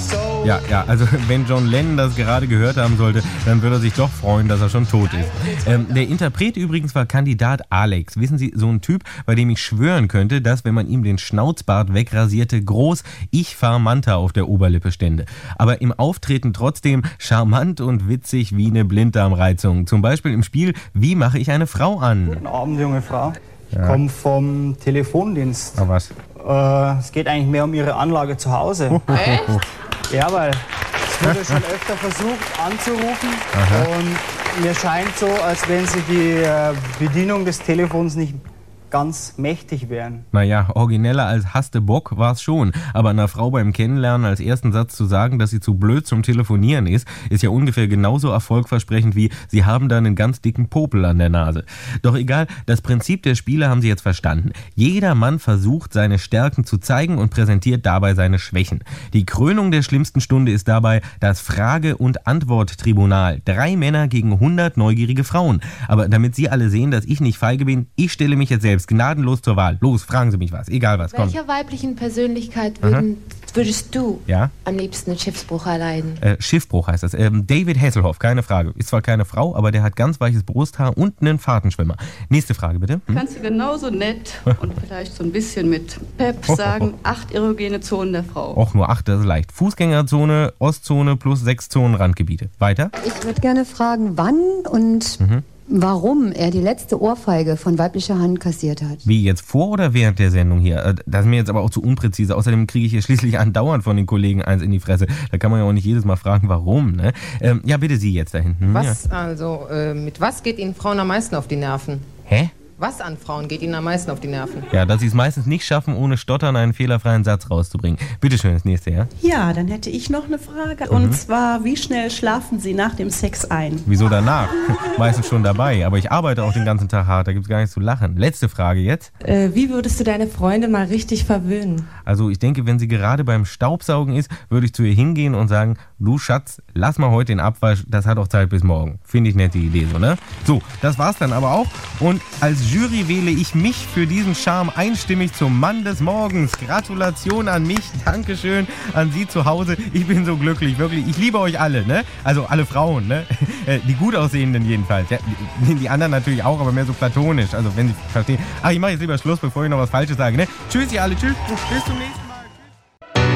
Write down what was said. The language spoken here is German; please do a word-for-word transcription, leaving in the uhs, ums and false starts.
Ja, ja, also wenn John Lennon das gerade gehört haben sollte, dann würde er sich doch freuen, dass er schon tot ist. Ähm, der Interpret übrigens war Kandidat Alex. Wissen Sie, so ein Typ, bei dem ich schwören könnte, dass, wenn man ihm den Schnauzbart wegrasierte, groß Ich fahr Manta auf der Oberlippe stände. Aber im Auftreten trotzdem charmant und witzig wie eine Blinddarmreizung. Zum Beispiel im Spiel Wie mache ich eine Frau an? Guten Abend, junge Frau. Ich Ja. komme vom Telefondienst. Na was? Äh, es geht eigentlich mehr um Ihre Anlage zu Hause. Echt? Ja, weil es wurde schon öfter versucht anzurufen. Aha. Und mir scheint so, als wenn Sie die äh, Bedienung des Telefons nicht ganz mächtig wären. Naja, origineller als Haste Bock war es schon. Aber einer Frau beim Kennenlernen als ersten Satz zu sagen, dass sie zu blöd zum Telefonieren ist, ist ja ungefähr genauso erfolgversprechend wie Sie haben da einen ganz dicken Popel an der Nase. Doch egal, das Prinzip der Spiele haben Sie jetzt verstanden. Jeder Mann versucht, seine Stärken zu zeigen und präsentiert dabei seine Schwächen. Die Krönung der schlimmsten Stunde ist dabei das Frage- und Antwort-Tribunal. Drei Männer gegen hundert neugierige Frauen. Aber damit Sie alle sehen, dass ich nicht feige bin, ich stelle mich jetzt selbst gnadenlos zur Wahl. Los, fragen Sie mich was. Egal was. Komm. Welcher weiblichen Persönlichkeit würden, würdest du Ja? am liebsten einen Schiffsbruch erleiden? Äh, Schiffbruch heißt das. Ähm, David Hasselhoff, keine Frage. Ist zwar keine Frau, aber der hat ganz weiches Brusthaar und einen Fahrtenschwimmer. Nächste Frage bitte. Hm? Kannst du genauso nett und vielleicht so ein bisschen mit Pep sagen, acht erogene Zonen der Frau. Och, nur acht, das ist leicht. Fußgängerzone, Ostzone plus sechs Zonen Randgebiete. Weiter? Ich würde gerne fragen, wann und Mhm. warum er die letzte Ohrfeige von weiblicher Hand kassiert hat. Wie, jetzt vor oder während der Sendung hier? Äh, Das ist mir jetzt aber auch zu unpräzise. Außerdem kriege ich hier schließlich andauernd von den Kollegen eins in die Fresse. Da kann man ja auch nicht jedes Mal fragen, warum. Ne? Ähm, ja, bitte Sie jetzt da hinten. Was, also, äh, mit was geht Ihnen Frauen am meisten auf die Nerven? Ja. Hä? Was an Frauen geht Ihnen am meisten auf die Nerven? Ja, dass Sie es meistens nicht schaffen, ohne Stottern einen fehlerfreien Satz rauszubringen. Bitte schön, das nächste, ja? Ja, dann hätte ich noch eine Frage. Und zwar, wie schnell schlafen Sie nach dem Sex ein? Wieso danach? Meistens schon dabei. Aber ich arbeite auch den ganzen Tag hart, da gibt's gar nichts zu lachen. Letzte Frage jetzt. Äh, wie würdest du deine Freundin mal richtig verwöhnen? Also ich denke, wenn sie gerade beim Staubsaugen ist, würde ich zu ihr hingehen und sagen, du Schatz, lass mal heute den Abwasch, das hat auch Zeit bis morgen. Finde ich nette Idee, so, ne? So, das war's dann aber auch. Und als Jury wähle ich mich für diesen Charme einstimmig zum Mann des Morgens. Gratulation an mich, Dankeschön an Sie zu Hause. Ich bin so glücklich, wirklich. Ich liebe euch alle, ne? Also alle Frauen, ne? Die gut aussehenden jedenfalls. Ja, die, die anderen natürlich auch, aber mehr so platonisch. Also wenn Sie verstehen. Ach, ich mache jetzt lieber Schluss, bevor ich noch was Falsches sage, ne? Tschüss, ihr alle. Tschüss. Bis zum nächsten Mal.